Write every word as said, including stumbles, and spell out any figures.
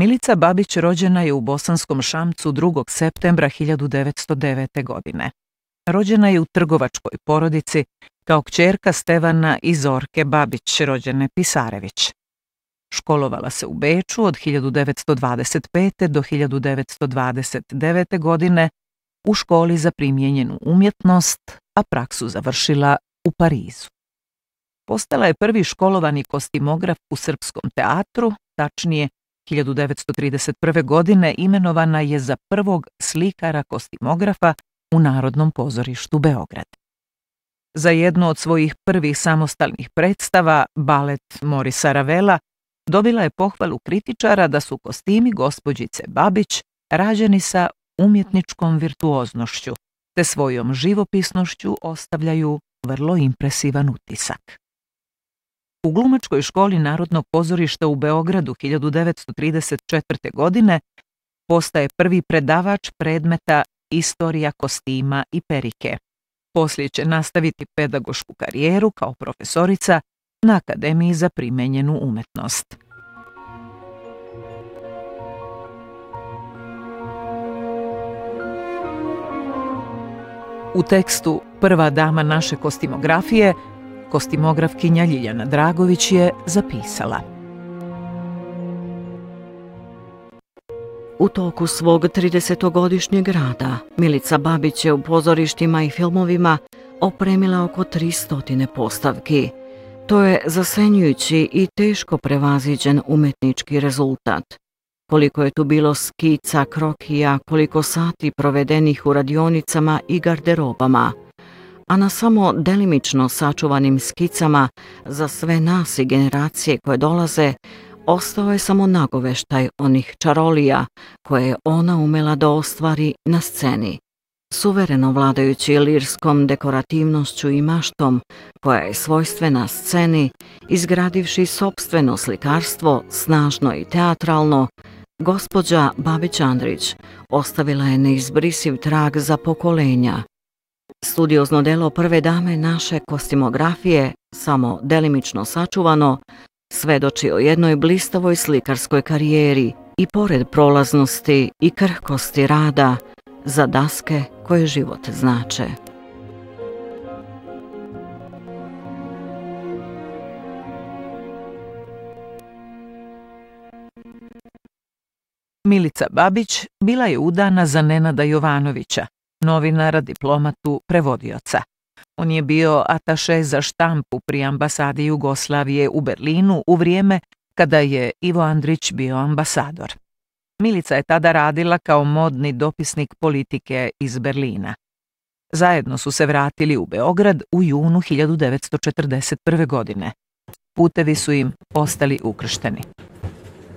Milica Babić rođena je u Bosanskom Šamcu drugog septembra hiljadu devetsto devete. godine. Rođena je u trgovačkoj porodici kao kćerka Stevana i Zorke Babić, rođene Pisarević. Školovala se u Beču od hiljadu devetsto dvadeset pete. do hiljadu devetsto dvadeset devete. godine u školi za primijenjenu umjetnost, a praksu završila u Parizu. Postala je prvi školovani kostimograf u Srpskom teatru, tačnije hiljadu devetsto trideset prve. godine imenovana je za prvog slikara kostimografa u Narodnom pozorištu Beograd. Za jednu od svojih prvih samostalnih predstava, balet Morisa Ravela, dobila je pohvalu kritičara da su kostimi gospođice Babić rađeni sa umjetničkom virtuoznošću, te svojom živopisnošću ostavljaju vrlo impresivan utisak. U Glumačkoj školi Narodnog pozorišta u Beogradu hiljadu devetsto trideset četvrte. godine postaje prvi predavač predmeta Istorija kostima i perike. Poslije će nastaviti pedagošku karijeru kao profesorica na Akademiji za primenjenu umetnost. U tekstu Prva dama naše kostimografije kostimografkinja Ljiljana Dragović je zapisala: U toku svog tridesetogodišnjeg rada Milica Babić je u pozorištima i filmovima opremila oko tristo postavki. To je zasenjujući i teško prevaziđen umetnički rezultat. Koliko je tu bilo skica, krokija, koliko sati provedenih u radionicama i garderobama, a na samo delimično sačuvanim skicama za sve nas i generacije koje dolaze, ostao je samo nagoveštaj onih čarolija koje je ona umela da ostvari na sceni, suvereno vladajući lirskom dekorativnošću i maštom koja je svojstvena sceni, izgradivši sopstveno slikarstvo, snažno i teatralno, gospođa Babić-Andrić ostavila je neizbrisiv trag za pokolenja. Studiozno delo prve dame naše kostimografije, samo delimično sačuvano, svedoči o jednoj blistavoj slikarskoj karijeri i pored prolaznosti i krhkosti rada za daske koje život znače. Milica Babić bila je udana za Nenada Jovanovića, novinara, diplomatu, prevodioca. On je bio ataše za štampu pri ambasadi Jugoslavije u Berlinu u vrijeme kada je Ivo Andrić bio ambasador. Milica je tada radila kao modni dopisnik politike iz Berlina. Zajedno su se vratili u Beograd u junu hiljadu devetsto četrdeset prve. godine. Putevi su im ostali ukršteni.